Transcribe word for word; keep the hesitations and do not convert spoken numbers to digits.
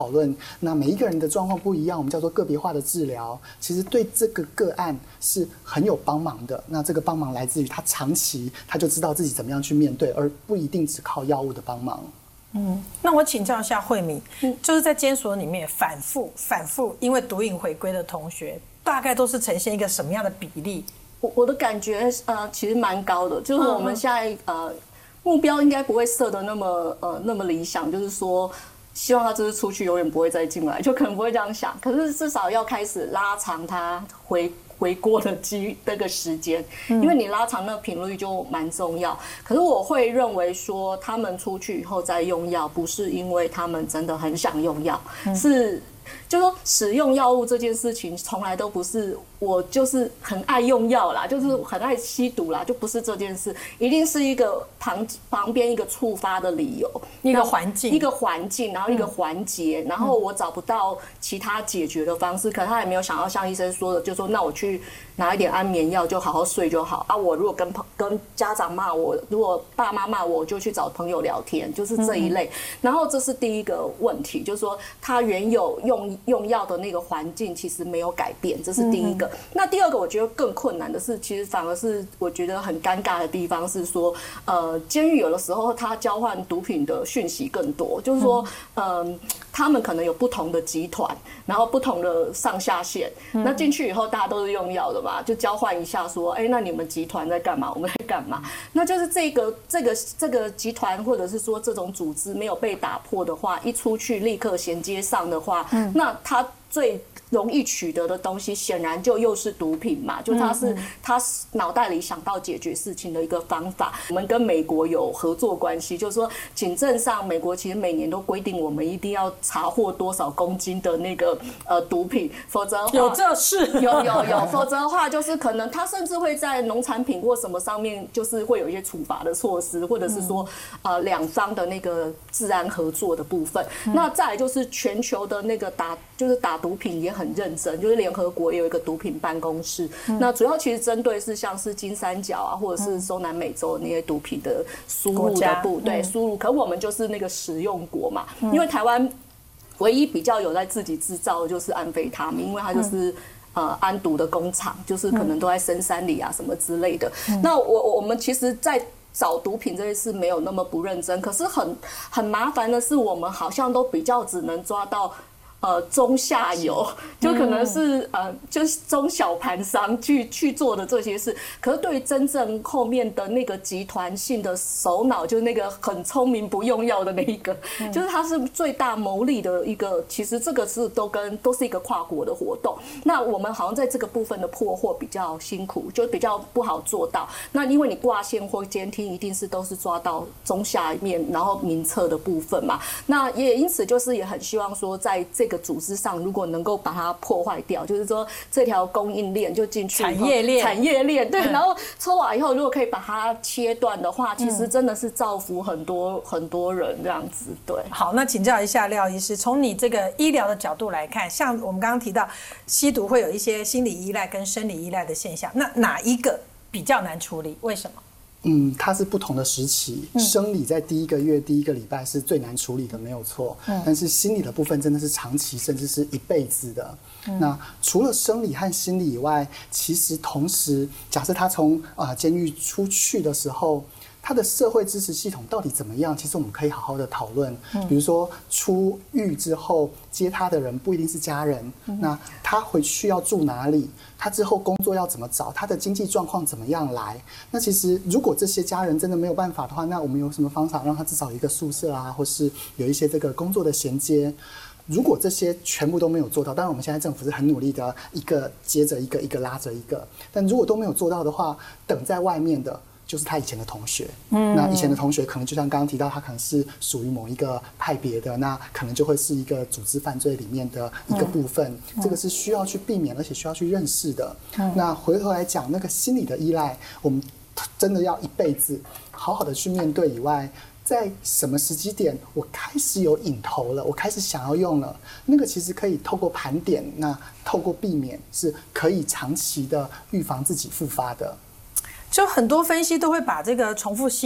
讨论。那每一个人的状况不一样，我们叫做个别化的治疗，其实对这个个案是很有帮忙的。那这个帮忙来自于他长期他就知道自己怎么样去面对，而不一定只靠药物的帮忙。 嗯，那我请教一下慧敏，就是在监所里面反复反复因为毒瘾回归的同学，大概都是呈现一个什么样的比例？ 我我的感觉呃其实蛮高的，就是我们现在呃目标应该不会设的那么呃那么理想，就是说希望他就是出去永远不会再进来，就可能不会这样想。可是至少要开始拉长他回回锅的机那个时间，因为你拉长那个频率就蛮重要。可是我会认为说，他们出去以后再用药，不是因为他们真的很想用药，是。就是说，使用药物这件事情从来都不是我就是很爱用药啦，就是很爱吸毒啦，就不是这件事，一定是一个旁旁边一个触发的理由， 一个环境， 一个环境，然后一个环节，然后我找不到其他解决的方式，可能他也没有想要像医生说的，就说那我去拿一点安眠药就好好睡就好啊。我如果跟跟家长骂我，如果爸妈骂我，我就去找朋友聊天，就是这一类。然后这是第一个问题，就是说他原有用。用药的那个环境其实没有改变，这是第一个。那第二个，我觉得更困难的是，其实反而是我觉得很尴尬的地方是说，呃，监狱有的时候它交换毒品的讯息更多，就是说，嗯、呃，他们可能有不同的集团，然后不同的上下线。那进去以后，大家都是用药的嘛，就交换一下说，哎，那你们集团在干嘛？我们在干嘛？那就是这个这个这个集团或者是说这种组织没有被打破的话，一出去立刻衔接上的话，那他最容易取得的东西，显然就又是毒品嘛，就他是他脑袋里想到解决事情的一个方法。我们跟美国有合作关系，就是说警政上，美国其实每年都规定我们一定要查获多少公斤的那个呃毒品，否则的话有这事， 有有有，否则的话就是可能他甚至会在农产品或什么上面，就是会有一些处罚的措施，或者是说呃两方的那个治安合作的部分。那再来就是全球的那个打就是打毒品也很。很认真，就是联合国有一个毒品办公室，嗯、那主要其实针对是像是金三角啊，或者是中南美洲那些毒品的输入的部对输入，可我们就是那个使用国嘛，嗯、因为台湾唯一比较有在自己制造的就是安非他命，因为它就是。嗯呃，安毒的工厂就是可能都在深山里啊，什么之类的。嗯、那我我们其实，在找毒品这件事没有那么不认真，可是很很麻烦的是，我们好像都比较只能抓到。呃，中下游就可能是呃，就是中小盘商去去做的这些事，可是对于真正后面的那个集团性的首脑，就是那个很聪明不用药的那一个，就是他是最大牟利的一个。其实这个是都跟都是一个跨国的活动。那我们好像在这个部分的破获比较辛苦，就比较不好做到。那因为你挂线或监听，一定是都是抓到中下面，然后名册的部分嘛。那也因此就是也很希望说，在这个组织上，如果能够把它破坏掉，就是说这条供应链就进去产业链， 产业链对，嗯、然后抽完以后，如果可以把它切断的话，其实真的是造福很多、嗯、很多人这样子。对， 好，那请教一下廖医师，从你这个医疗的角度来看，像我们刚刚提到吸毒会有一些心理依赖跟生理依赖的现象，那哪一个比较难处理？为什么？ 嗯，它是不同的时期，嗯、生理在第一个月、第一个礼拜是最难处理的，没有错。嗯、但是心理的部分真的是长期，甚至是一辈子的。嗯、那除了生理和心理以外，其实同时，假设他从啊监狱出去的时候，他的社会支持系统到底怎么样？其实我们可以好好的讨论。嗯、比如说出狱之后接他的人不一定是家人，嗯、那他回去要住哪里？他之后工作要怎么找？他的经济状况怎么样来？那其实如果这些家人真的没有办法的话，那我们有什么方法让他至少有一个宿舍啊，或是有一些这个工作的衔接？如果这些全部都没有做到，当然我们现在政府是很努力的，一个接着一个，一个拉着一个。但如果都没有做到的话，等在外面的就是他以前的同学，嗯，那以前的同学可能就像刚刚提到，他可能是属于某一个派别的，那可能就会是一个组织犯罪里面的一个部分，嗯、这个是需要去避免，而且需要去认识的。嗯、那回头来讲，那个心理的依赖，我们真的要一辈子好好的去面对以外，在什么时机点我开始有瘾头了，我开始想要用了，那个其实可以透过盘点，那透过避免是可以长期的预防自己复发的。 就很多分析都会把这个重复吸